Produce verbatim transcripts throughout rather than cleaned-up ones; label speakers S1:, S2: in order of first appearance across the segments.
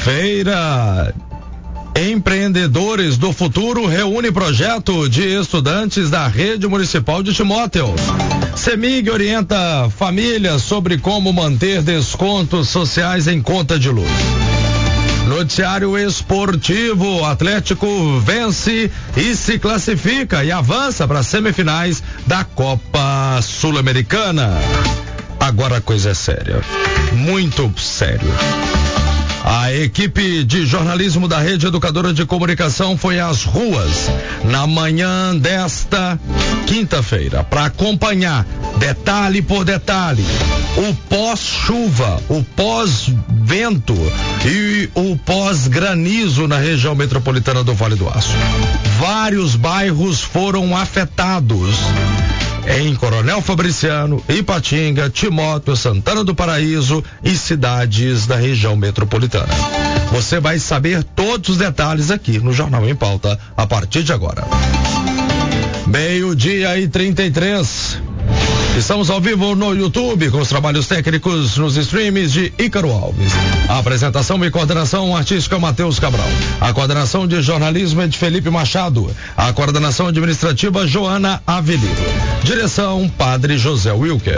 S1: Feira Empreendedores do Futuro reúne projeto de estudantes da Rede Municipal de Timóteo. CEMIG orienta famílias sobre como manter descontos sociais em conta de luz. Noticiário esportivo, Atlético vence e se classifica e avança para as semifinais da Copa Sul-Americana. Agora a coisa é séria, muito sério. A equipe de jornalismo da Rede Educadora de Comunicação foi às ruas na manhã desta quinta-feira para acompanhar detalhe por detalhe o pós-chuva, o pós-vento e o pós-granizo na região metropolitana do Vale do Aço. Vários bairros foram afetados em Coronel Fabriciano, Ipatinga, Timóteo, Santana do Paraíso e cidades da região metropolitana. Você vai saber todos os detalhes aqui no Jornal em Pauta a partir de agora. Meio-dia e trinta e três. Estamos ao vivo no YouTube com os trabalhos técnicos nos streams de Ícaro Alves. A apresentação e coordenação artística Matheus Cabral. A coordenação de jornalismo é de Felipe Machado. A coordenação administrativa Joana Avelino. Direção Padre José Wilker.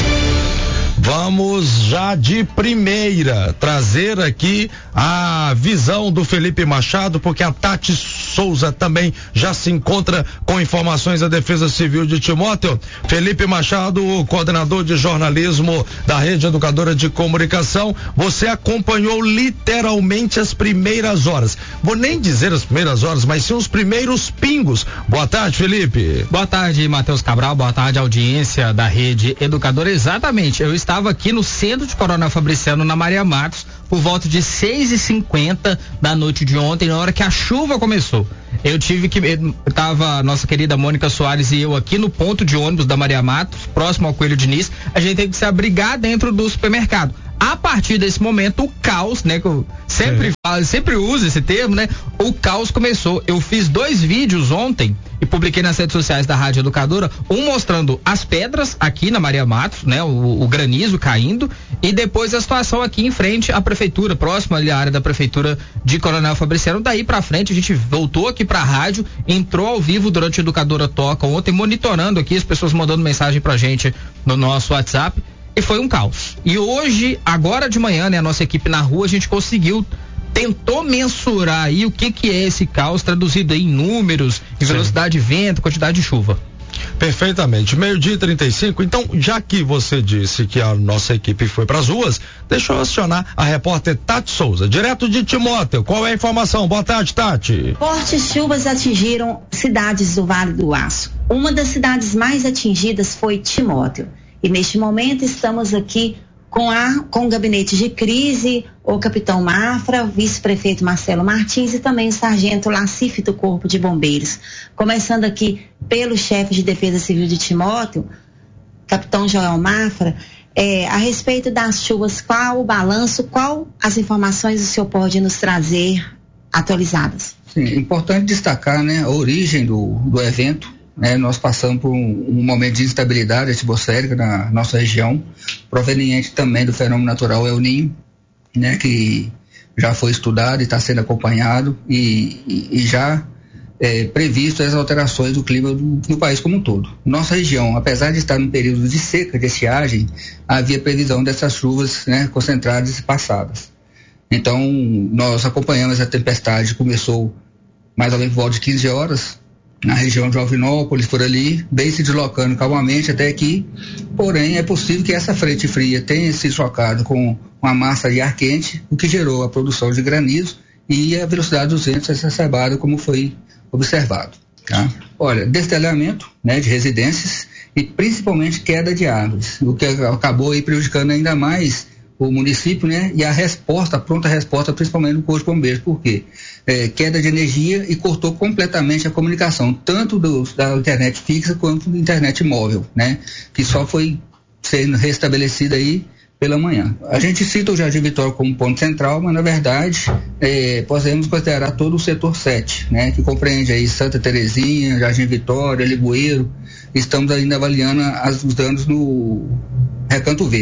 S1: Vamos já de primeira trazer aqui a visão do Felipe Machado, porque a Tati Souza também já se encontra com informações da Defesa Civil de Timóteo. Felipe Machado, coordenador de jornalismo da Rede Educadora de Comunicação, você acompanhou literalmente as primeiras horas. Vou nem dizer as primeiras horas, mas sim os primeiros pingos. Boa tarde, Felipe.
S2: Boa tarde, Matheus Cabral. Boa tarde, audiência da Rede Educadora. Exatamente, eu estava aqui no centro de Coronel Fabriciano, na Maria Matos, por volta de seis e cinquenta da noite de ontem, na hora que a chuva começou. Eu tive que, tava a nossa querida Mônica Soares e eu aqui no ponto de ônibus da Maria Matos, próximo ao Coelho Diniz. A gente teve que se abrigar dentro do supermercado. A partir desse momento, o caos, né, que eu sempre falo, sempre uso esse termo, né, o caos começou. Eu fiz dois vídeos ontem e publiquei nas redes sociais da Rádio Educadora, um mostrando as pedras aqui na Maria Matos, né, o, o granizo caindo, e depois a situação aqui em frente à prefeitura, próxima ali à área da prefeitura de Coronel Fabriciano. Daí pra frente a gente voltou aqui pra rádio, entrou ao vivo durante a Educadora Toca ontem, monitorando aqui, as pessoas mandando mensagem pra gente no nosso WhatsApp. E foi um caos. E hoje, agora de manhã, né, a nossa equipe na rua, a gente conseguiu, tentou mensurar aí o que que é esse caos, traduzido aí em números, em Sim. velocidade de vento, quantidade de chuva.
S1: Perfeitamente. Meio-dia e trinta e cinco. Então, já que você disse que a nossa equipe foi para as ruas, deixa eu acionar a repórter Tati Souza, direto de Timóteo. Qual é a informação? Boa tarde, Tati.
S3: Fortes chuvas atingiram cidades do Vale do Aço. Uma das cidades mais atingidas foi Timóteo. E neste momento estamos aqui com, a, com o gabinete de crise, o capitão Mafra, vice-prefeito Marcelo Martins e também o sargento Lacife do Corpo de Bombeiros. Começando aqui pelo chefe de Defesa Civil de Timóteo, capitão Joel Mafra, é, a respeito das chuvas, qual o balanço, qual as informações o senhor pode nos trazer atualizadas?
S4: Sim, é importante destacar, né, a origem do, do evento. É, nós passamos por um, um momento de instabilidade atmosférica na nossa região, proveniente também do fenômeno natural El Niño, né, que já foi estudado e está sendo acompanhado e, e, e já é, previsto as alterações do clima do, no país como um todo. Nossa região, apesar de estar num período de seca, de estiagem, havia previsão dessas chuvas, né, concentradas e passadas. Então, nós acompanhamos a tempestade, começou mais ou menos por volta de quinze horas, na região de Alvinópolis, por ali, bem se deslocando calmamente até aqui. Porém, é possível que essa frente fria tenha se chocado com uma massa de ar quente, o que gerou a produção de granizo e a velocidade dos ventos exacerbada, como foi observado. Tá? Olha, destelhamento, né, de residências e principalmente queda de árvores, o que acabou aí prejudicando ainda mais o município, né, e a resposta, a pronta resposta, principalmente no Corpo de Bombeiros. Por quê? É, queda de energia e cortou completamente a comunicação, tanto do, da internet fixa quanto da internet móvel, né, que só foi sendo restabelecida aí pela manhã. A gente cita o Jardim Vitória como ponto central, mas na verdade é, podemos considerar todo o setor sete, né, que compreende aí Santa Terezinha, Jardim Vitória, Limoeiro. Estamos ainda avaliando as, os danos no Recanto Verde.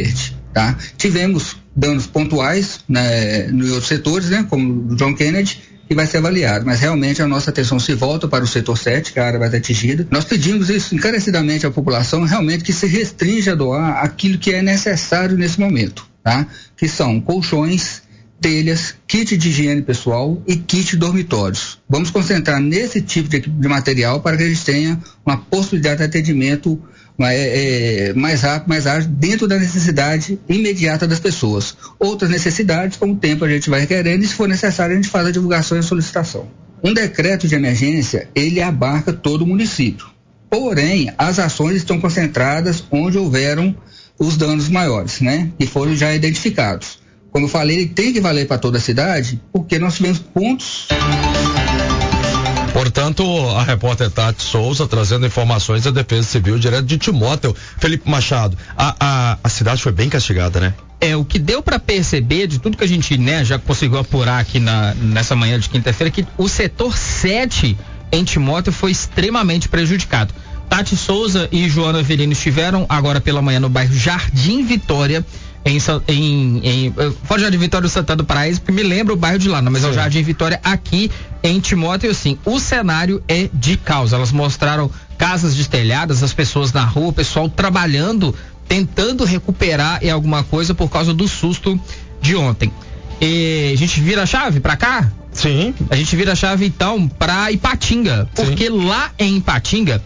S4: tá? Tivemos danos pontuais, né, nos outros setores, né, como o John Kennedy, que vai ser avaliado, mas realmente a nossa atenção se volta para o setor sete, que a área vai ser atingida. Nós pedimos isso encarecidamente à população, realmente que se restrinja a doar aquilo que é necessário nesse momento, tá? Que são colchões, telhas, kit de higiene pessoal e kit dormitórios. Vamos concentrar nesse tipo de, de material para que a gente tenha uma possibilidade de atendimento É, é, mais rápido, mais ágil, dentro da necessidade imediata das pessoas. Outras necessidades, com o tempo a gente vai requerendo e se for necessário a gente faz a divulgação e a solicitação. Um decreto de emergência, ele abarca todo o município. Porém, as ações estão concentradas onde houveram os danos maiores, né? Que foram já identificados. Como eu falei, ele tem que valer para toda a cidade, porque nós tivemos pontos.
S1: Portanto, a repórter Tati Souza trazendo informações da Defesa Civil direto de Timóteo. Felipe Machado, a, a, a cidade foi bem castigada, né?
S2: É, o que deu para perceber de tudo que a gente, né, já conseguiu apurar aqui na, nessa manhã de quinta-feira, que o setor sete em Timóteo foi extremamente prejudicado. Tati Souza e Joana Avelino estiveram agora pela manhã no bairro Jardim Vitória, em, em, em fora Jardim Vitória do Santana do Paraíso, porque me lembra o bairro de lá, não, mas Sim. é o Jardim Vitória aqui em Timóteo. Assim, o cenário é de caos. Elas mostraram casas destelhadas, as pessoas na rua, o pessoal trabalhando, tentando recuperar em alguma coisa por causa do susto de ontem. E a gente vira a chave pra cá?
S1: Sim.
S2: A gente vira a chave então pra Ipatinga, porque Sim. lá em Ipatinga,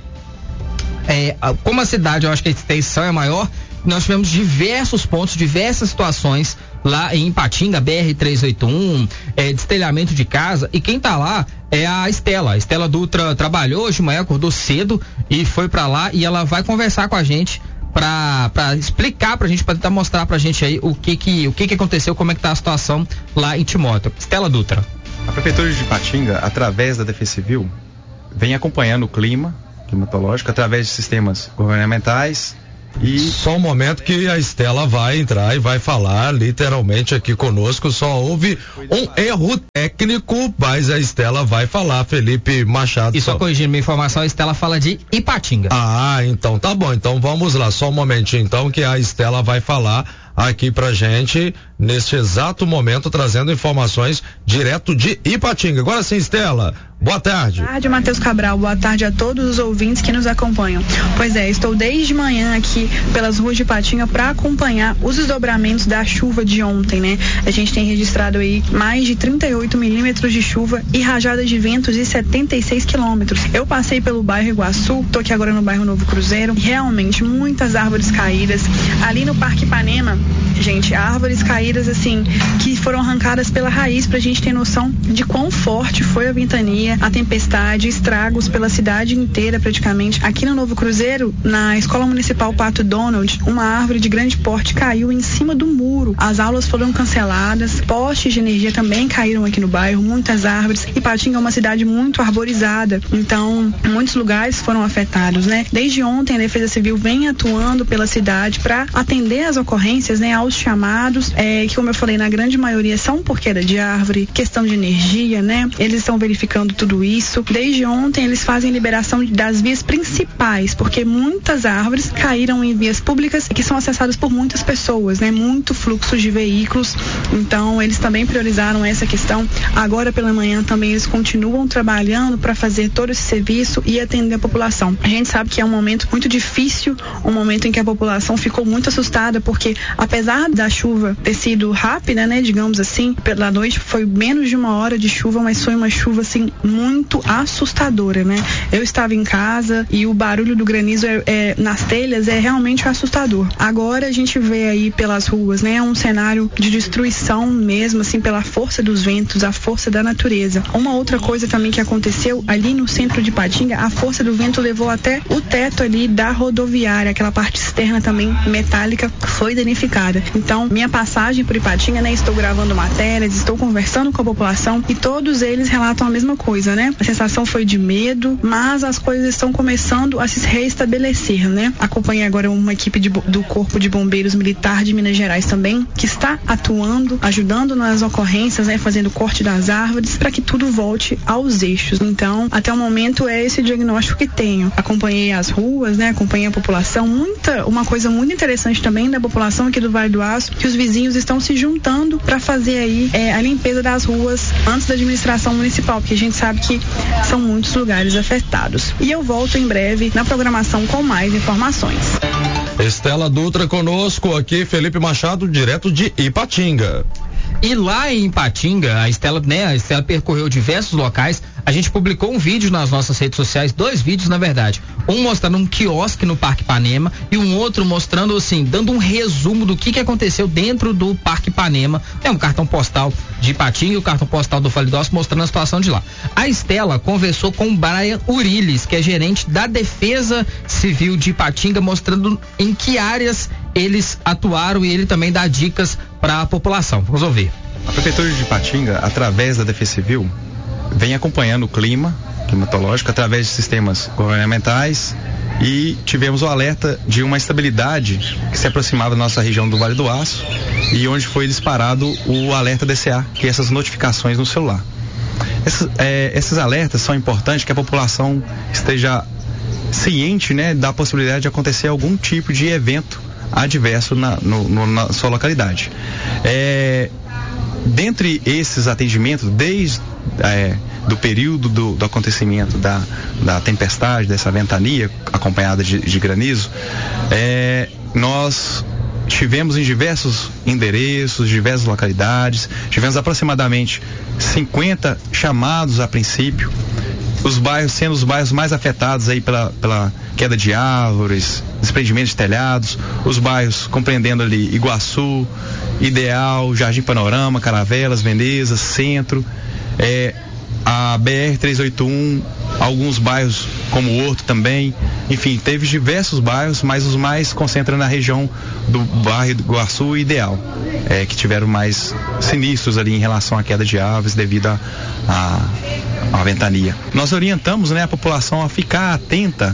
S2: é, como a cidade, eu acho que a extensão é maior, nós tivemos diversos pontos, diversas situações lá em Ipatinga, B R trezentos e oitenta e um, é, destelhamento de casa, e quem tá lá é a Estela. A Estela Dutra trabalhou hoje de manhã, acordou cedo e foi pra lá, e ela vai conversar com a gente pra, pra explicar pra gente, pra tentar mostrar pra gente aí o que que, o que que aconteceu, como é que tá a situação lá em Timóteo. Estela Dutra.
S5: A Prefeitura de Ipatinga, através da Defesa Civil, vem acompanhando o clima climatológico através de sistemas governamentais.
S1: E só um momento que a Estela vai entrar e vai falar literalmente aqui conosco. Só houve um erro técnico, mas a Estela vai falar. Felipe Machado.
S2: E só, só corrigindo minha informação, a Estela fala de Ipatinga.
S1: Ah, então tá bom. Então vamos lá, só um momentinho então que a Estela vai falar aqui pra gente neste exato momento, trazendo informações direto de Ipatinga. Agora sim, Estela, boa tarde.
S6: Boa tarde, Matheus Cabral. Boa tarde a todos os ouvintes que nos acompanham. Pois é, estou desde manhã aqui pelas ruas de Ipatinga para acompanhar os desdobramentos da chuva de ontem, né? A gente tem registrado aí mais de trinta e oito milímetros de chuva e rajadas de ventos de setenta e seis quilômetros. Eu passei pelo bairro Iguaçu, tô aqui agora no bairro Novo Cruzeiro, realmente muitas árvores caídas. Ali no Parque Ipanema, gente, árvores caídas assim, que foram arrancadas pela raiz, pra gente ter noção de quão forte foi a ventania, a tempestade, estragos pela cidade inteira praticamente. Aqui no Novo Cruzeiro, na Escola Municipal Pato Donald, uma árvore de grande porte caiu em cima do muro. As aulas foram canceladas, postes de energia também caíram aqui no bairro, muitas árvores. Ipatinga é uma cidade muito arborizada, então muitos lugares foram afetados, né? Desde ontem a Defesa Civil vem atuando pela cidade para atender as ocorrências, né, aos chamados, é, que como eu falei, na grande maioria são por queda de árvore, questão de energia, né? Eles estão verificando tudo isso. Desde ontem eles fazem liberação das vias principais, porque muitas árvores caíram em vias públicas que são acessadas por muitas pessoas, né? Muito fluxo de veículos. Então eles também priorizaram essa questão. Agora pela manhã também eles continuam trabalhando para fazer todo esse serviço e atender a população. A gente sabe que é um momento muito difícil, um momento em que a população ficou muito assustada, porque apesar da chuva ter sido rápida, né, digamos assim, pela noite foi menos de uma hora de chuva, mas foi uma chuva assim muito assustadora, né? Eu estava em casa e o barulho do granizo é, é, nas telhas é realmente assustador. Agora a gente vê aí pelas ruas, né, um cenário de destruição mesmo, assim, pela força dos ventos, a força da natureza. Uma outra coisa também que aconteceu ali no centro de Ipatinga, a força do vento levou até o teto ali da rodoviária, aquela parte externa também metálica foi danificada. Então, minha passagem por Ipatinga, né, estou gravando matéria matérias, estou conversando com a população e todos eles relatam a mesma coisa, né? A sensação foi de medo, mas as coisas estão começando a se reestabelecer, né? Acompanhei agora uma equipe de, do Corpo de Bombeiros Militar de Minas Gerais também, que está atuando, ajudando nas ocorrências, né? Fazendo corte das árvores para que tudo volte aos eixos. Então, até o momento é esse diagnóstico que tenho. Acompanhei as ruas, né? Acompanhei a população. Muita, uma coisa muito interessante também da população aqui do Vale do Aço, que os vizinhos estão se juntando para fazer aí é, a limpeza das ruas antes da administração municipal, porque a gente sabe que são muitos lugares afetados. E eu volto em breve na programação com mais informações.
S1: Estela Dutra conosco aqui, Felipe Machado, direto de Ipatinga.
S2: E lá em Ipatinga, a Estela, né, a Estela percorreu diversos locais. A gente publicou um vídeo nas nossas redes sociais, dois vídeos na verdade. Um mostrando um quiosque no Parque Ipanema e um outro mostrando assim, dando um resumo do que que aconteceu dentro do Parque Ipanema. Tem um cartão postal de Ipatinga e o cartão postal do Vale do Aço mostrando a situação de lá. A Estela conversou com o Brian Uriles, que é gerente da Defesa Civil de Ipatinga, mostrando em que áreas eles atuaram e ele também dá dicas para a população. Vamos ouvir.
S5: A Prefeitura de Ipatinga, através da Defesa Civil, vem acompanhando o clima climatológico através de sistemas governamentais e tivemos o alerta de uma instabilidade que se aproximava da nossa região do Vale do Aço e onde foi disparado o alerta D C A, que é essas notificações no celular. Esses, é, esses alertas são importantes que a população esteja ciente, né, da possibilidade de acontecer algum tipo de evento adverso na, no, no, na sua localidade. É, dentre esses atendimentos, desde é, do período do, do acontecimento da, da tempestade, dessa ventania acompanhada de, de granizo, é, nós tivemos em diversos endereços, diversas localidades, tivemos aproximadamente cinquenta chamados a princípio, os bairros sendo os bairros mais afetados aí pela, pela queda de árvores, desprendimento de telhados, os bairros compreendendo ali Iguaçu, Ideal, Jardim Panorama, Caravelas, Veneza, Centro, é, a B R trezentos e oitenta e um, alguns bairros como Horto também, enfim, teve diversos bairros, mas os mais concentram na região do bairro do Iguaçu e Ideal, é, que tiveram mais sinistros ali em relação à queda de árvores devido a, a, a ventania. Nós orientamos, né, a população a ficar atenta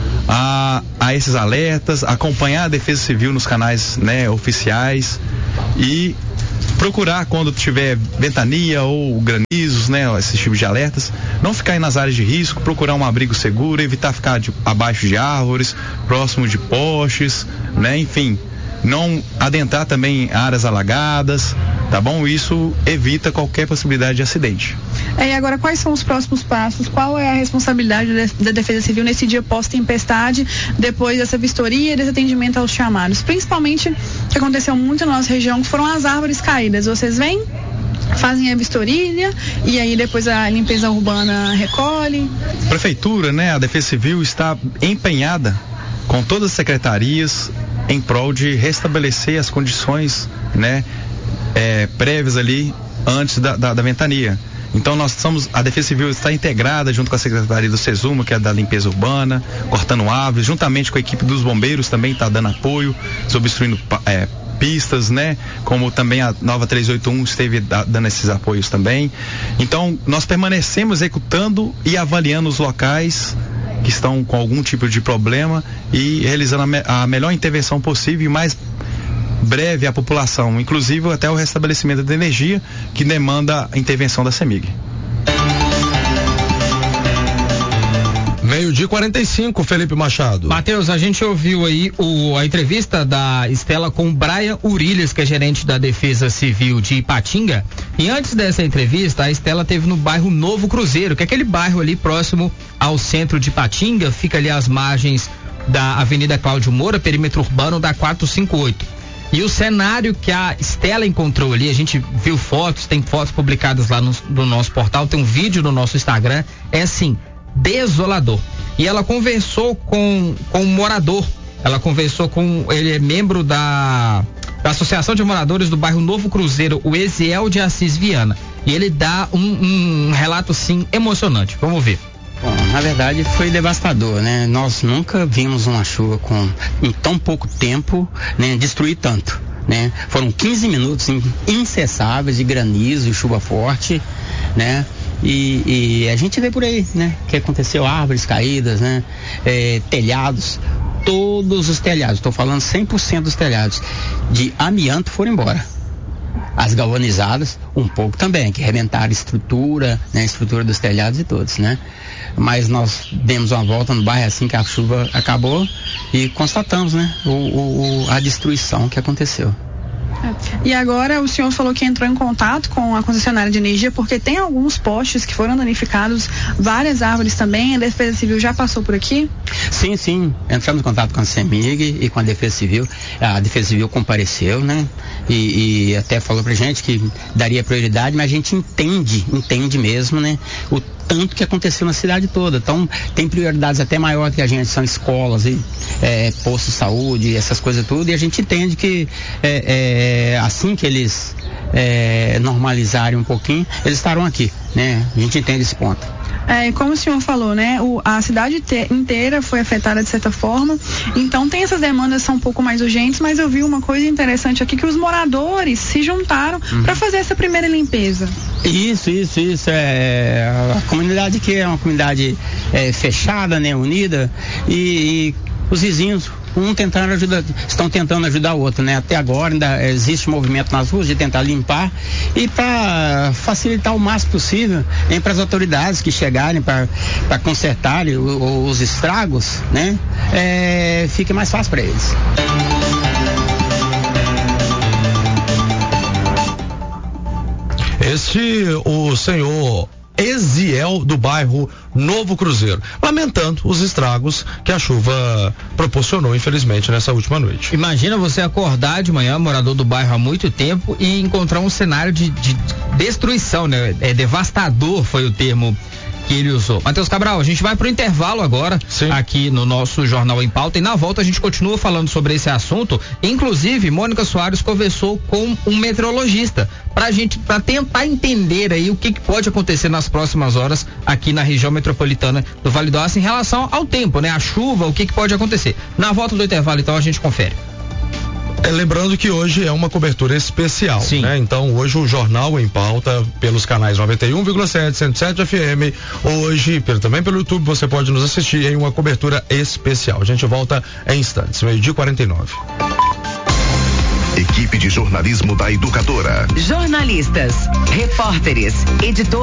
S5: a, a esses alertas, acompanhar a Defesa Civil nos canais, né, oficiais e procurar quando tiver ventania ou granizos, né, esses tipos de alertas, não ficar aí nas áreas de risco, procurar um abrigo seguro, evitar ficar de, abaixo de árvores, próximo de postes, né, enfim, não adentrar também áreas alagadas, tá bom? Isso evita qualquer possibilidade de acidente.
S6: É, e agora, quais são os próximos passos? Qual é a responsabilidade da Defesa Civil nesse dia pós-tempestade, depois dessa vistoria e desse atendimento aos chamados? Principalmente, o que aconteceu muito na nossa região, que foram as árvores caídas. Vocês vêm, fazem a vistoria e aí depois a limpeza urbana recolhe?
S5: Prefeitura, né, a Defesa Civil está empenhada com todas as secretarias em prol de restabelecer as condições, né, é, prévias ali antes da, da, da ventania. Então nós somos, a Defesa Civil está integrada junto com a Secretaria do SESUMA, que é da limpeza urbana, cortando árvores, juntamente com a equipe dos bombeiros também está dando apoio, desobstruindo é, pistas, né? Como também a nova trezentos e oitenta e um esteve dando esses apoios também. Então nós permanecemos executando e avaliando os locais que estão com algum tipo de problema e realizando a, me, a melhor intervenção possível e mais breve à população, inclusive até o restabelecimento da energia, que demanda a intervenção da CEMIG.
S1: Meio-dia quarenta e cinco, Felipe Machado.
S2: Matheus, a gente ouviu aí o, a entrevista da Estela com o Brian Uriles, que é gerente da Defesa Civil de Ipatinga. E antes dessa entrevista, a Estela teve no bairro Novo Cruzeiro, que é aquele bairro ali próximo ao centro de Ipatinga, fica ali às margens da Avenida Cláudio Moura, perímetro urbano da quatrocentos e cinquenta e oito. E o cenário que a Estela encontrou ali, a gente viu fotos, tem fotos publicadas lá no, no nosso portal, tem um vídeo no nosso Instagram, é assim, desolador. E ela conversou com, com um morador, ela conversou com, ele é membro da, da Associação de Moradores do bairro Novo Cruzeiro, o Eziel de Assis Viana. E ele dá um, um relato, assim, emocionante. Vamos ver.
S7: Bom, na verdade foi devastador, né? Nós nunca vimos uma chuva com, em tão pouco tempo, né, destruir tanto. né? Foram quinze minutos incessáveis de granizo e chuva forte, né? E, e a gente vê por aí, né? Que aconteceu árvores caídas, né? É, telhados, todos os telhados, estou falando cem por cento dos telhados de amianto foram embora. As galvanizadas, um pouco também, que arrebentaram a estrutura, né? A estrutura dos telhados e todos, né? Mas nós demos uma volta no bairro assim que a chuva acabou e constatamos, né? O, o, a destruição que aconteceu.
S6: E agora o senhor falou que entrou em contato com a concessionária de energia porque tem alguns postes que foram danificados, várias árvores também. A Defesa Civil já passou por aqui?
S7: Sim, sim. Entramos em contato com a CEMIG e com a Defesa Civil. A Defesa Civil compareceu, né? E, e até falou pra gente que daria prioridade, mas a gente entende, entende mesmo, né? O tanto que aconteceu na cidade toda. Então, tem prioridades até maior que a gente, são escolas e é, postos de saúde, essas coisas tudo, e a gente entende que é, é, assim que eles é, normalizarem um pouquinho, eles estarão aqui, né? A gente entende esse ponto.
S6: É, como o senhor falou, né, o, a cidade te, inteira foi afetada de certa forma, então tem essas demandas que são um pouco mais urgentes, mas eu vi uma coisa interessante aqui, que os moradores se juntaram uhum. para fazer essa primeira limpeza.
S7: Isso, isso, isso, é a comunidade que é uma comunidade é, fechada, né, unida, e, e os vizinhos um tentando ajudar, estão tentando ajudar o outro, né? Até agora ainda existe movimento nas ruas de tentar limpar e para facilitar o máximo possível, nem para as autoridades que chegarem para consertarem os, os estragos, né? É, fique mais fácil para eles.
S1: Este, o senhor Eziel, do bairro Novo Cruzeiro, lamentando os estragos que a chuva proporcionou, infelizmente, nessa última noite.
S2: Imagina você acordar de manhã, morador do bairro há muito tempo, e encontrar um cenário de, de destruição, né? É devastador, foi o termo que ele usou. Matheus Cabral, a gente vai pro intervalo agora, Sim. aqui no nosso Jornal em Pauta, e na volta a gente continua falando sobre esse assunto. Inclusive, Mônica Soares conversou com um meteorologista pra gente, pra tentar entender aí o que, que pode acontecer nas próximas horas aqui na região metropolitana do Vale do Aço em relação ao tempo, né? A chuva, o que, que pode acontecer. Na volta do intervalo, então, a gente confere.
S1: É, lembrando que hoje é uma cobertura especial,
S2: Sim.
S1: né? Então hoje o Jornal em Pauta pelos canais noventa e um vírgula sete, cento e sete F M, hoje pelo, também pelo YouTube você pode nos assistir em uma cobertura especial. A gente volta em instantes, meio-dia e quarenta e nove.
S8: Equipe de jornalismo da Educadora.
S9: Jornalistas, repórteres, editores.